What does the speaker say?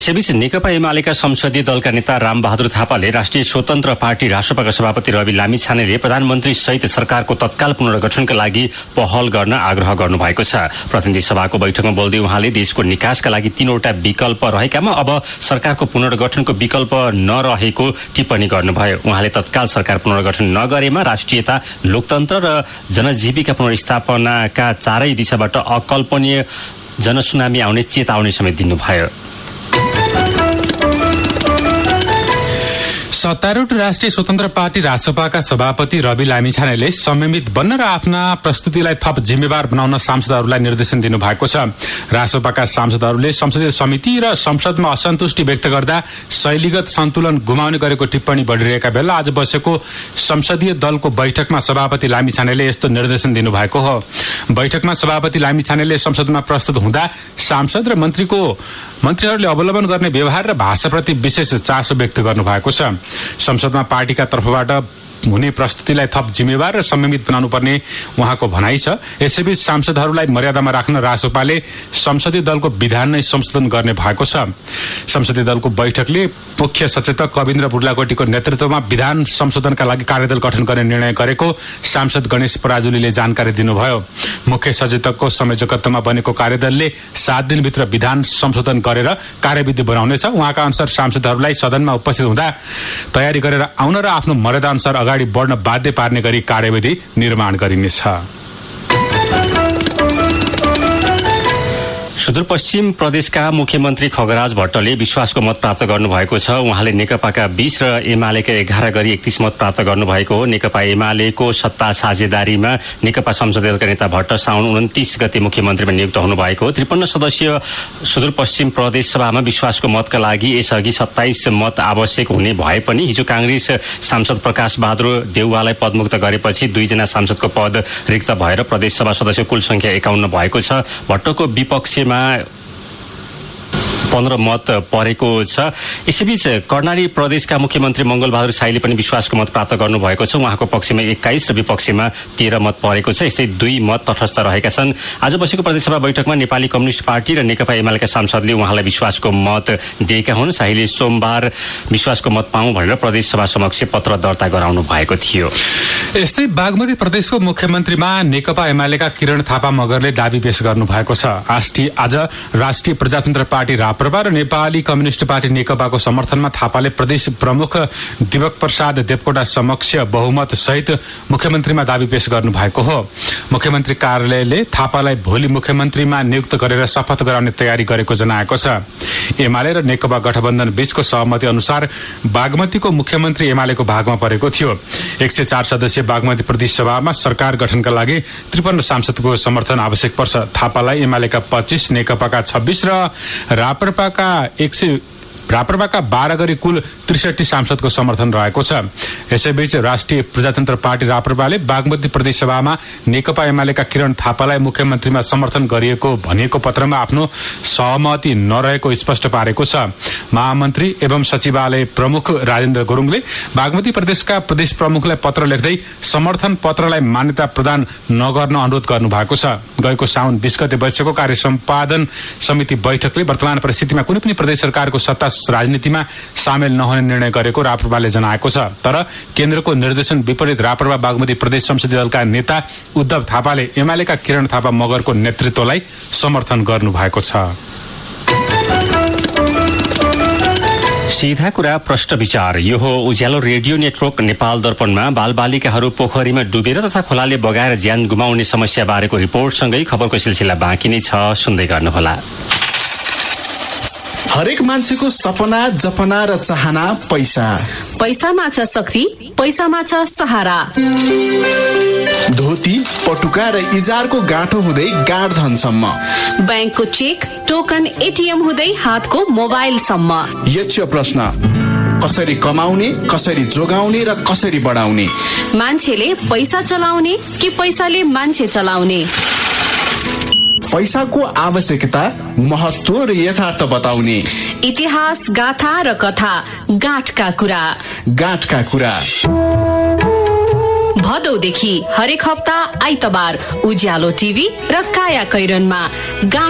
यसैबीच नेकपा एमालेका संसदीय दलका नेता रामबहादुर थापाले राष्ट्रिय स्वतन्त्र पार्टी रासपाका सभापति रवि लामिछानेले प्रधानमन्त्री सहित सरकारको तत्काल पुनर्गठनका लागि पहल गर्न आग्रह गर्नुभएको छ। प्रतिनिधि सभाको बैठकमा बोल्दै उहाँले देशको निकासका लागि 3वटा विकल्प रहेकामा अब सरकारको पुनर्गठनको विकल्प नरहेको टिप्पणी गर्नुभयो। उहाँले तत्काल सरकार पुनर्गठन नगरेमा राष्ट्रियता, लोकतन्त्र र जनजीविका पुनर्स्थापनाका चारै दिशाबाट अकल्पनीय जनसुनामी आउने चेतावनी समेत दिनुभयो। सत्तारूढ राष्ट्रिय स्वतन्त्र पार्टी रासपाका सभापति रवि लामिछानेले संयमित बन्न र आफ्ना प्रस्तुतिलाई थप जिम्मेवार बनाउन सांसदहरूलाई निर्देशन दिनुभएको छ। रासपाका सांसदहरूले संसदीय समिति र संसदमा असन्तुष्टि व्यक्त गर्दा शैलीगत सन्तुलन गुमाउने गरेको टिप्पणी बढ़िरहेका बेला आज बसेको संसदीय दलको बैठकमा सभापति लामिछानेले यस्तो निर्देशन दिनुभएको हो। बैठकमा सभापति लामिछानेले संसदमा प्रस्तुत हुँदा सांसद र मन्त्रीहरूले अवलम्बन गर्ने व्यवहार र भाषाप्रति विशेष चासो व्यक्त गर्नुभएको छ। संसदमा पार्टीका तर्फबाट हुने प्रस्तुतिलाई थप जिम्मेवार र संयमित बनाउनु पर्ने उहाँको भनाइ छ। यसैबीच सांसदहरूलाई मर्यादामा राख्न रासपाले संसदीय दलको विधान नै संशोधन गर्ने भएको छ। संसदीय दलको बैठकले मुख्य सचेतक कविन्द्र बुर्लाकोटीको नेतृत्वमा विधान संशोधनका लागि कार्यदल गठन गर्ने निर्णय गरेको सांसद गणेश पराजुलीले जानकारी दिनुभयो। मुख्य सचेतकको संयोजकत्वमा बनेको कार्यदलले 7 दिनभित्र विधान संशोधन गरेर कार्यविधि बनाउनेछ। उहाँका अनुसार सांसदहरूलाई सदनमा उपस्थित हुँदा तयारी गरेर आउन र आफ्नो मर्यादा अनुसार अगाडि बढ्न बाध्य पार्ने गरी कार्यविधि निर्माण गरिनेछ। सुदूरपश्चिम प्रदेशका मुख्यमन्त्री खगराज भट्टले विश्वासको मत प्राप्त गर्नुभएको छ। उहाँले नेकपाका 20 र एमालेका 11 गरी 31 मत प्राप्त गर्नुभएको हो। नेकपा एमालेको सत्ता साझेदारीमा नेकपा संसदीय दलका नेता भट्ट साउन 29 गते मुख्यमन्त्रीमा नियुक्त हुनुभएको हो। 53 सदस्यीय सुदूरपश्चिम प्रदेश सभामा विश्वासको मतका लागि यसअघि 27 मत आवश्यक हुने भए पनि हिजो कांग्रेस सांसद प्रकाश बहादुर देउवालाई पदमुक्त गरेपछि 2 जना सांसदको पद रिक्त भएर प्रदेशसभा सदस्य कुल संख्या 51 भएको छ। भट्टको विपक्षमा 15 मत परेको छ। यसैबीच कर्णाली प्रदेशका मुख्यमन्त्री मंगलबहादुर शाहीले पनि विश्वासको मत प्राप्त गर्नुभएको छ। उहाँको पक्षमा 21 र विपक्षमा 13 मत परेको छ। यस्तै 2 मत तटस्थ रहेका छन्। आज बसेको प्रदेशसभा बैठकमा नेपाली कम्युनिस्ट पार्टी र नेकपा एमालेका सांसदले उहाँलाई विश्वासको मत दिएका हुन्। शाहीले सोमबार विश्वासको मत पाऊँ भनेर प्रदेशसभा समक्ष पत्र दर्ता गराउनु भएको थियो। यस्तै बागमती प्रदेशको मुख्यमन्त्रीमा नेकपा एमालेका किरण थापा मगरले दाबी पेश गर्नु भएको छ। आज राष्ट्रिय प्रजातन्त्र पार्टी राप्रपा र नेपाली कम्युनिस्ट पार्टी नेकपाको समर्थनमा थापाले प्रदेश प्रमुख दिवक प्रसाद देवकोटा समक्ष बहुमत सहित मुख्यमन्त्रीमा दाबी पेश गर्नु भएको हो। मुख्यमन्त्री कार्यालयले थापालाई भोलि मुख्यमन्त्रीमा नियुक्त गरेर शपथ गराउने तयारी गरेको जनाएको छ। एमाले र नेकपा गठबन्धन बीचको सहमति अनुसार बागमतीको मुख्यमन्त्री एमालेको भागमा परेको थियो। 104 सदस्यीय बागमती प्रदेश सभामा सरकार गठनका लागि 53 सांसदको समर्थन आवश्यक पर्छ। थापालाई एमालेका 25, नेकपाका 26 र राप्रपाका 12 गरी कुल 63 सांसदको समर्थन रहेको छ। यसैबीच राष्ट्रिय प्रजातन्त्र पार्टी राप्रपाले बागमती प्रदेश सभामा नेकपा एमालेका किरण थापालाई मुख्यमन्त्रीमा समर्थन गरिएको भनिएको पत्रमा आफ्नो सहमति नरहेको स्पष्ट पारेको छ। महामन्त्री एवं सचिवालय प्रमुख राजेन्द्र गुरुङले बागमती प्रदेशका प्रदेश प्रमुखलाई पत्र लेख्दै समर्थन पत्रलाई मान्यता प्रदान नगर्न अनुरोध गर्नु भएको छ। गएको साउन 20 गते बसेको कार्य सम्पादन समिति बैठकले वर्तमान परिस्थितिमा कुनै पनि प्रदेश सरकारको सत्ता राजनीतिमा सामेल नहुने निर्णय गरेको राप्रपाले जनाएको छ। तर केन्द्रको निर्देशन विपरीत राप्रपा बागमती प्रदेश संसदीय दलका नेता उद्धव थापाले एमालेका किरण थापा मगरको नेतृत्वलाई समर्थन गर्नु भएको छ। सीधा कुरा प्रश्न विचार। यो हो उज्यालो रेडियो नेटवर्क नेपाल दर्पणमा बालबालिकाहरू पोखरीमा डुबेर तथा खोलाले बगाएर ज्यान गुमाउने समस्या बारेको रिपोर्टसँगै खबरको सिलसिला बाँकी नै छ, सुन्दै गर्नुहोला। हरेक मान्छेको सपना, जपना र चाहना पैसा। पैसामा छ शक्ति, पैसामा छ सहारा। धोती, पटुका र इजारको गाँठो हुँदै गाँड धनसम्म, ब्याङ्कको चेक, टोकन, एटिएम हुँदै हातको मोबाइलसम्म। यक्ष प्रश्न, कसरी कमाउने, कसरी जोगाउने र कसरी बढाउने? मान्छेले पैसा चलाउने कि पैसाले मान्छे चलाउने? पैसाको आवश्यकता, महत्व र यथार्थ बताउने। इतिहास, गाथा र कथा, गाँठका कुरा। गाँठका कुरा भदौदेखि हरेक हप्ता आइतबार उज्यालो टिभी र काया कैरनमा